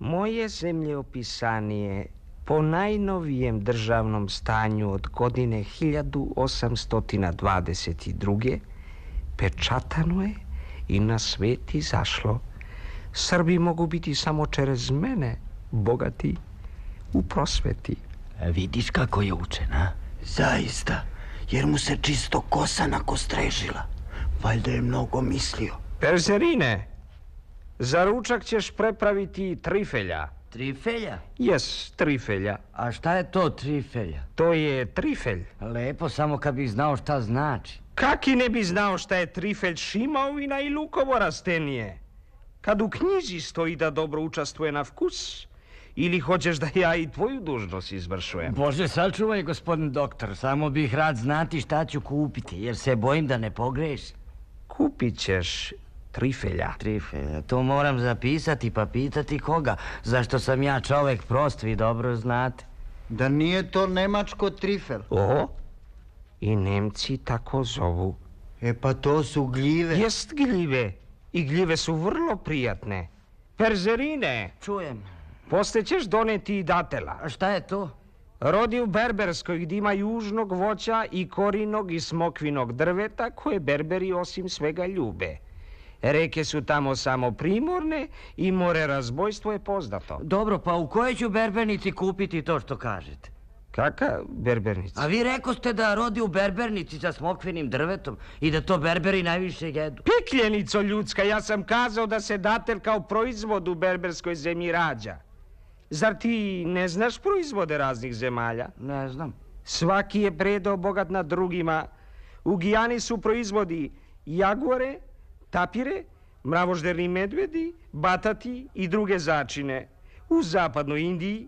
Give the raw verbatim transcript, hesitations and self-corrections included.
Moje zemljopisanje po najnovijem državnom stanju od godine hiljadu osamsto dvadeset druge pečatano je i na svet izašlo. Srbi mogu biti samo čerez mene bogati u prosveti. Vidiš kako je učen, a? Zaista, jer mu se čisto kosa nakostrežila. Valjda je mnogo mislio. Perzerine, za ručak ćeš prepraviti trifelja. Trifelja? Jes, trifelja. A šta je to trifelja? To je trifelj. Lepo, samo kad bih znao šta znači. Kaki ne bi znao šta je trifelj šimaovina i lukovo rastenije? Kad u knjizi stoji da dobro učestvuje na vkus, ili hoćeš da ja i tvoju dužnost izvršujem? Bože, sačuvaj, gospodin doktor. Samo bih rad znati šta ću kupiti, jer se bojim da ne pogrešim. Kupit ćeš trifelja. Trifelja, to moram zapisati pa pitati koga. Zašto sam ja čovek prost, vi dobro znate. Da nije to nemačko trifel? O, i Nemci tako zovu. E pa to su gljive. Jest gljive. I gljive su vrlo prijatne. Perzerine. Čujem. Posle ćeš doneti i datela. A šta je to? Rodi u Berberskoj, gdje ima južnog voća i korinog i smokvinog drveta, koje Berberi osim svega ljube. Reke su tamo samo primorne i more razbojstvo je poznato. Dobro, pa u kojoj ću berbernici kupiti to što kažete? Kaka berbernica? A vi rekoste da rodi u berbernici sa smokvinim drvetom i da to berberi najviše jedu. Pikljenico ljudska, ja sam kazao da se datel kao proizvod u berberskoj zemlji rađa. Zar ti ne znaš proizvode raznih zemalja? Ne znam. Svaki je predo bogat na drugima. U Gijani su proizvodi jagore, tapire, mravožderni medvedi, batati i druge začine. U zapadnoj Indiji